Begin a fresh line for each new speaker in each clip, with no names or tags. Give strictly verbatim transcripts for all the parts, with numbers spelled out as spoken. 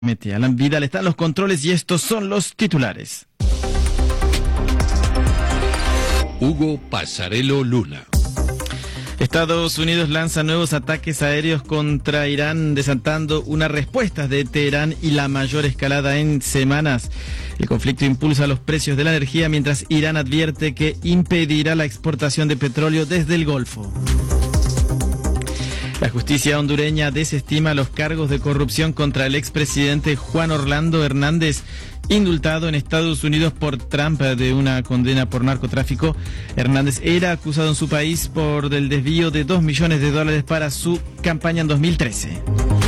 Mete Alan Vidal está en los controles y estos son los titulares.
Hugo Pasarello Luna.
Estados Unidos lanza nuevos ataques aéreos contra Irán, desatando una respuesta de Teherán y la mayor escalada en semanas. El conflicto impulsa los precios de la energía mientras Irán advierte que impedirá la exportación de petróleo desde el Golfo. La justicia hondureña desestima los cargos de corrupción contra el expresidente Juan Orlando Hernández, indultado en Estados Unidos por Trump de una condena por narcotráfico. Hernández era acusado en su país por el desvío de dos millones de dólares para su campaña en dos mil trece.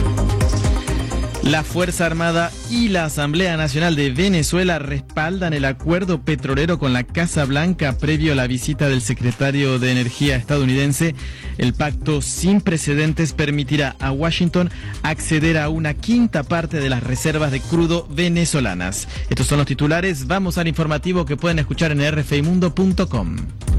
La Fuerza Armada y la Asamblea Nacional de Venezuela respaldan el acuerdo petrolero con la Casa Blanca previo a la visita del secretario de Energía estadounidense. El pacto sin precedentes permitirá a Washington acceder a una quinta parte de las reservas de crudo venezolanas. Estos son los titulares. Vamos al informativo que pueden escuchar en r f i mundo punto com.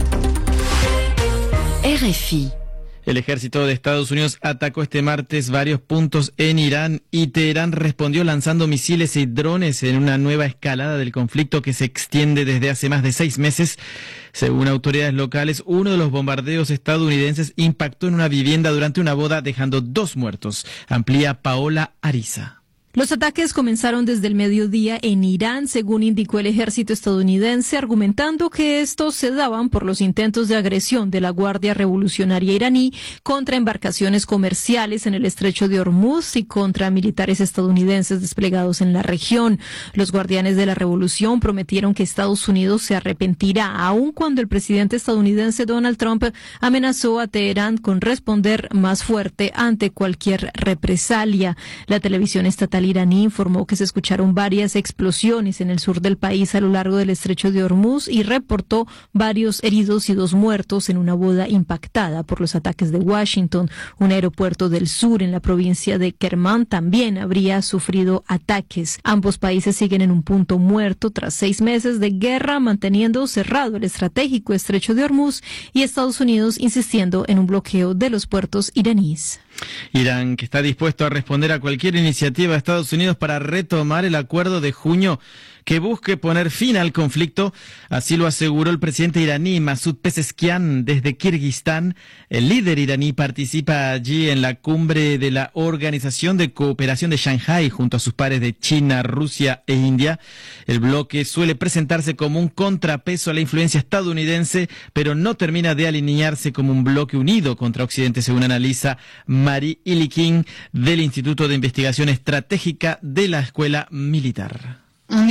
R F I.
El ejército de Estados Unidos atacó este martes varios puntos en Irán y Teherán respondió lanzando misiles y drones en una nueva escalada del conflicto que se extiende desde hace más de seis meses. Según autoridades locales, uno de los bombardeos estadounidenses impactó en una vivienda durante una boda, dejando dos muertos. Amplía Paola Ariza.
Los ataques comenzaron desde el mediodía en Irán, según indicó el ejército estadounidense, argumentando que estos se daban por los intentos de agresión de la Guardia Revolucionaria iraní contra embarcaciones comerciales en el estrecho de Hormuz y contra militares estadounidenses desplegados en la región. Los guardianes de la revolución prometieron que Estados Unidos se arrepentirá, aun cuando el presidente estadounidense Donald Trump amenazó a Teherán con responder más fuerte ante cualquier represalia. La televisión estatal iraní informó que se escucharon varias explosiones en el sur del país a lo largo del estrecho de Hormuz y reportó varios heridos y dos muertos en una boda impactada por los ataques de Washington. Un aeropuerto del sur en la provincia de Kermán también habría sufrido ataques. Ambos países siguen en un punto muerto tras seis meses de guerra, manteniendo cerrado el estratégico estrecho de Hormuz y Estados Unidos insistiendo en un bloqueo de los puertos iraníes.
Irán, que está dispuesto a responder a cualquier iniciativa de Estados Unidos para retomar el acuerdo de junio que busque poner fin al conflicto. Así lo aseguró el presidente iraní Masoud Pezeshkian desde Kirguistán. El líder iraní participa allí en la cumbre de la Organización de Cooperación de Shanghái junto a sus pares de China, Rusia e India. El bloque suele presentarse como un contrapeso a la influencia estadounidense, pero no termina de alinearse como un bloque unido contra Occidente, según analiza Mari Ilikin del Instituto de Investigación Estratégica de la Escuela Militar.
No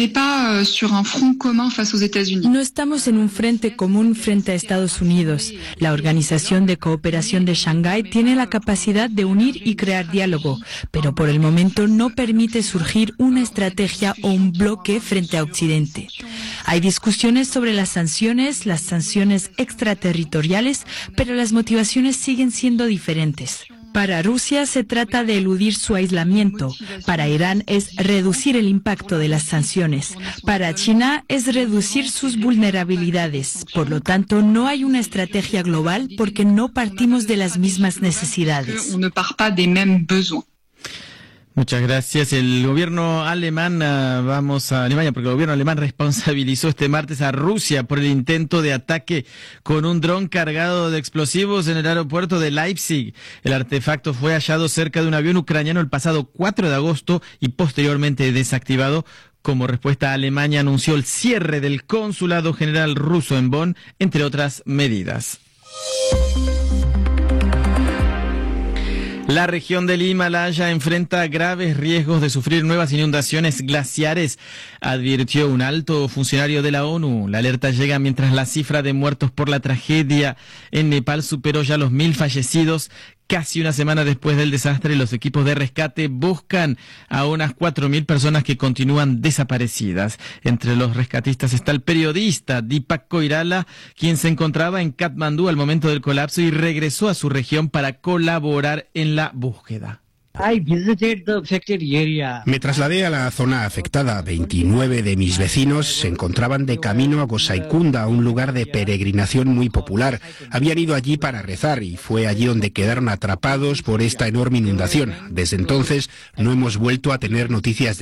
estamos en un frente común frente a Estados Unidos. La Organización de Cooperación de Shanghái tiene la capacidad de unir y crear diálogo, pero por el momento no permite surgir una estrategia o un bloque frente a Occidente. Hay discusiones sobre las sanciones, las sanciones extraterritoriales, pero las motivaciones siguen siendo diferentes. Para Rusia se trata de eludir su aislamiento. Para Irán es reducir el impacto de las sanciones. Para China es reducir sus vulnerabilidades. Por lo tanto, no hay una estrategia global porque no partimos de las mismas necesidades.
Muchas gracias. El gobierno alemán, uh, vamos a Alemania, porque el gobierno alemán responsabilizó este martes a Rusia por el intento de ataque con un dron cargado de explosivos en el aeropuerto de Leipzig. El artefacto fue hallado cerca de un avión ucraniano el pasado cuatro de agosto y posteriormente desactivado. Como respuesta, Alemania anunció el cierre del consulado general ruso en Bonn, entre otras medidas. La región del Himalaya enfrenta graves riesgos de sufrir nuevas inundaciones glaciares, advirtió un alto funcionario de la ONU. La alerta llega mientras la cifra de muertos por la tragedia en Nepal superó ya los mil fallecidos. Casi una semana después del desastre, los equipos de rescate buscan a unas cuatro mil personas que continúan desaparecidas. Entre los rescatistas está el periodista Deepak Koirala, quien se encontraba en Katmandú al momento del colapso y regresó a su región para colaborar en la búsqueda.
Me trasladé a la zona afectada. veintinueve de mis vecinos se encontraban de camino a Gosaikunda, un lugar de peregrinación muy popular. Habían ido allí para rezar y fue allí donde quedaron atrapados por esta enorme inundación. Desde entonces no hemos vuelto a tener noticias de